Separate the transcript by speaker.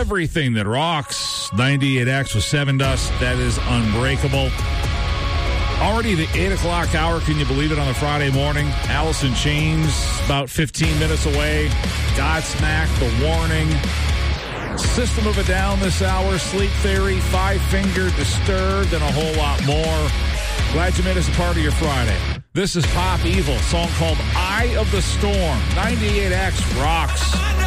Speaker 1: everything that rocks. 98X with 7 Dust. That is unbreakable. Already the 8 o'clock hour. Can you believe it, on a Friday morning? Alice in Chains, about 15 minutes away. Godsmack, The Warning. System of a Down this hour. Sleep Theory, Five Finger, Disturbed, and a whole lot more. Glad you made us a part of your Friday. This is Pop Evil, song called Eye of the Storm. 98X rocks.